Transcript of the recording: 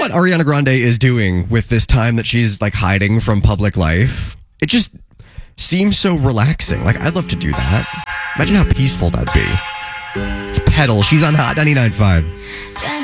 what Ariana Grande is doing with this time that she's like hiding from public life, it just seems so relaxing. Like, I'd love to do that. Imagine how peaceful that'd be. It's Pedal. She's on Hot 99.5.